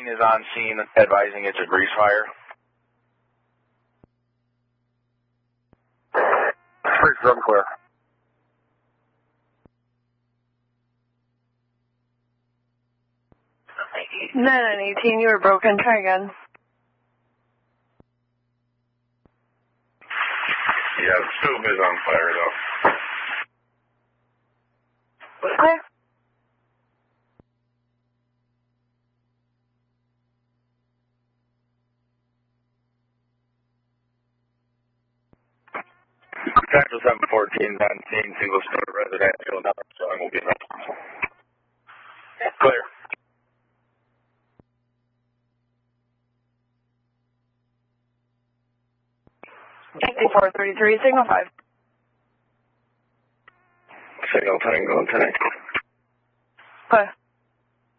is on scene advising it's a grease fire. First drum clear. 918, you were broken. Try again. Yeah, the stove is on fire, though. Clear. Central 714 on scene, single story residential, nothing showing will be enough. Clear. 433, signal 5. Signal Tango, 10. Clear.